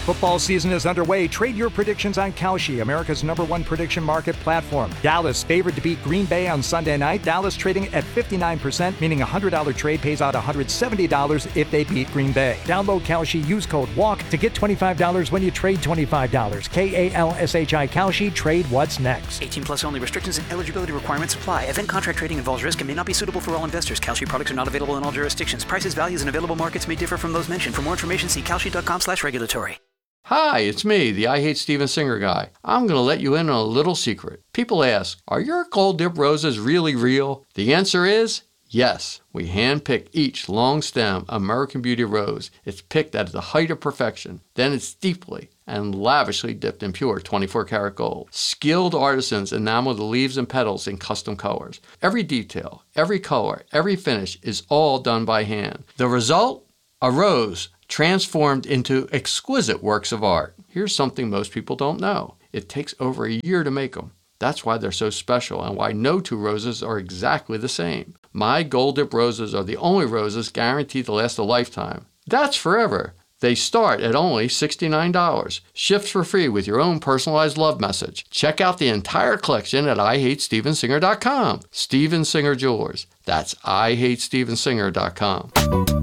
Football season is underway. Trade your predictions on Kalshi, America's #1 prediction market platform. Dallas favored to beat Green Bay on Sunday night. Dallas trading at 59%, meaning a $100 trade pays out $170 if they beat Green Bay. Download Kalshi, use code WALK to get $25 when you trade $25. Kalshi Kalshi, trade what's next. 18 plus only. Restrictions and eligibility requirements apply. Event contract trading involves risk and may not be suitable for all investors. Kalshi products are not available in all jurisdictions. Prices, values, and available markets may differ from those mentioned. For more information, see kalshi.com/regulatory. Hi, it's me, the I Hate Steven Singer guy. I'm going to let you in on a little secret. People ask, are your gold dip roses really real? The answer is yes. We hand-pick each long-stem American Beauty rose. It's picked at the height of perfection. Then it's deeply and lavishly dipped in pure 24-karat gold. Skilled artisans enamel the leaves and petals in custom colors. Every detail, every color, every finish is all done by hand. The result? A rose transformed into exquisite works of art. Here's something most people don't know. It takes over a year to make them. That's why they're so special and why no two roses are exactly the same. My Gold Dip roses are the only roses guaranteed to last a lifetime. That's forever. They start at only $69. Shipped for free with your own personalized love message. Check out the entire collection at IHateStevenSinger.com. Steven Singer Jewelers. That's IHateStevenSinger.com.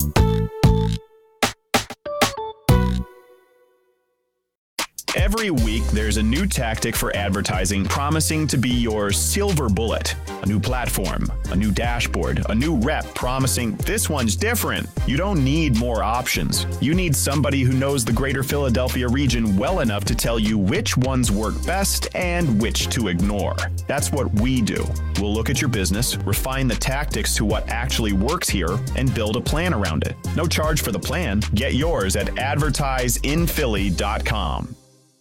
Every week, there's a new tactic for advertising promising to be your silver bullet. A new platform, a new dashboard, a new rep promising this one's different. You don't need more options. You need somebody who knows the greater Philadelphia region well enough to tell you which ones work best and which to ignore. That's what we do. We'll look at your business, refine the tactics to what actually works here, and build a plan around it. No charge for the plan. Get yours at advertiseinphilly.com.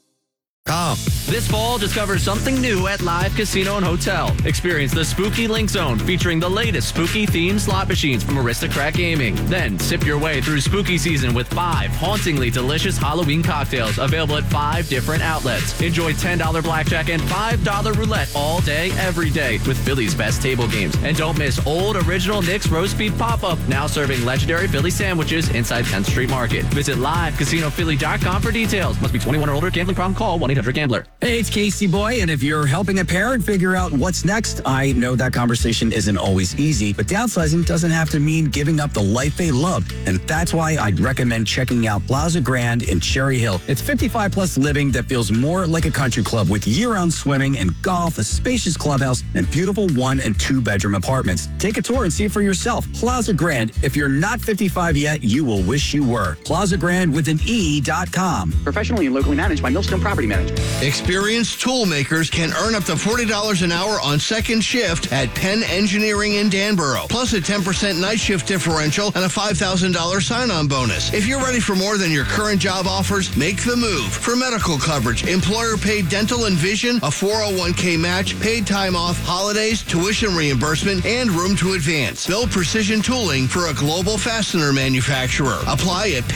This fall, discover something new at Live Casino and Hotel. Experience the Spooky Link Zone featuring the latest spooky-themed slot machines from Aristocrat Gaming. Then sip your way through spooky season with 5 hauntingly delicious Halloween cocktails available at 5 different outlets. Enjoy $10 blackjack and $5 roulette all day, every day with Philly's best table games. And don't miss Old Original Nick's Roast Beef Pop-Up, now serving legendary Philly sandwiches inside 10th Street Market. Visit LiveCasinoPhilly.com for details. Must be 21 or older. Gambling problem? Call 1-800-GAMBLER. Hey, it's Casey Boy, and if you're helping a parent figure out what's next, I know that conversation isn't always easy, but downsizing doesn't have to mean giving up the life they loved, and that's why I'd recommend checking out Plaza Grand in Cherry Hill. It's 55-plus living that feels more like a country club with year-round swimming and golf, a spacious clubhouse, and beautiful 1- and 2-bedroom apartments. Take a tour and see it for yourself. Plaza Grand. If you're not 55 yet, you will wish you were. Plaza Grand with an E.com. Professionally and locally managed by Millstone Property Management. Experienced tool makers can earn up to $40 an hour on second shift at Penn Engineering in Danborough, plus a 10% night shift differential and a $5,000 sign-on bonus. If you're ready for more than your current job offers, make the move. For medical coverage, employer-paid dental and vision, a 401k match, paid time off, holidays, tuition reimbursement, and room to advance. Build precision tooling for a global fastener manufacturer. Apply at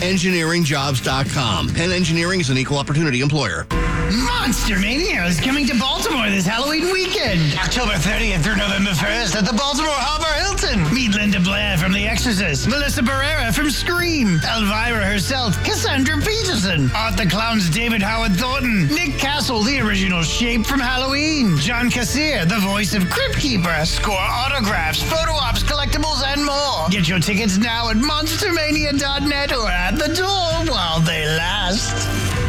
PennEngineeringJobs.com. Penn Engineering is an equal opportunity employer. Monster Mania is coming to Baltimore this Halloween weekend. October 30th through November 1st at the Baltimore Harbor Hilton. Meet Linda Blair from The Exorcist, Melissa Barrera from Scream, Elvira herself, Cassandra Peterson, Art the Clown's David Howard Thornton, Nick Castle, the original Shape from Halloween, John Cassier, the voice of Crypt Keeper, score autographs, photo ops, collectibles, and more. Get your tickets now at monstermania.net or at the door while they last.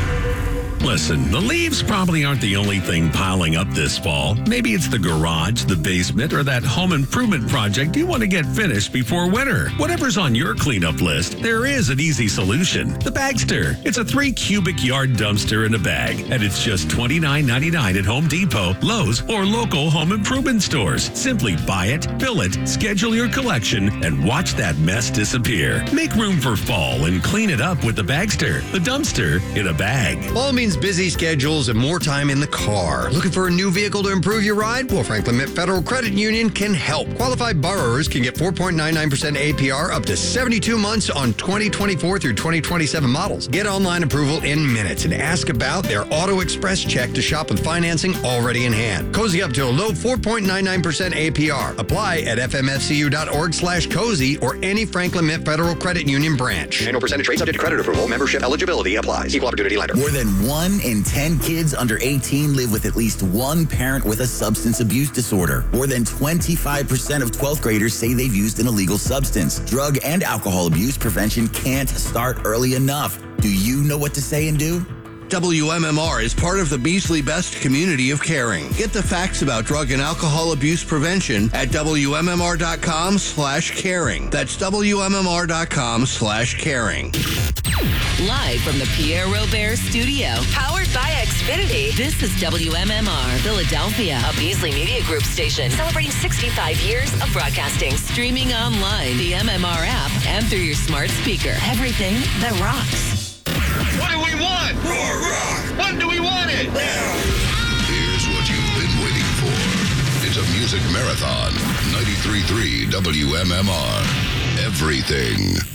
Listen, the leaves probably aren't the only thing piling up this fall. Maybe it's the garage, the basement, or that home improvement project you want to get finished before winter. Whatever's on your cleanup list, there is an easy solution. The Bagster. It's a 3-cubic yard dumpster in a bag, and it's just $29.99 at Home Depot, Lowe's, or local home improvement stores. Simply buy it, fill it, schedule your collection, and watch that mess disappear. Make room for fall and clean it up with the Bagster, the dumpster in a bag. All means Kids' busy schedules, and more time in the car. Looking for a new vehicle to improve your ride? Well, Franklin Mint Federal Credit Union can help. Qualified borrowers can get 4.99% APR up to 72 months on 2024 through 2027 models. Get online approval in minutes and ask about their Auto Express check to shop with financing already in hand. Cozy up to a low 4.99% APR. Apply at fmfcu.org/cozy or any Franklin Mint Federal Credit Union branch. Annual percentage rate subject to credit approval. Membership eligibility applies. Equal opportunity lender. More than 1 in 10 kids under 18 live with at least one parent with a substance abuse disorder. More than 25% of 12th graders say they've used an illegal substance. Drug and alcohol abuse prevention can't start early enough. Do you know what to say and do? WMMR is part of the Beasley Best community of caring. Get the facts about drug and alcohol abuse prevention at WMMR.com/caring. That's WMMR.com/caring. Live from the Pierre Robert Studio, powered by Xfinity, this is WMMR Philadelphia, a Beasley Media Group station celebrating 65 years of broadcasting. Streaming online, the MMR app, and through your smart speaker. Everything that rocks. What do we want? More rock. When do we want it? Here's what you've been waiting for. It's a music marathon. 93.3 WMMR. Everything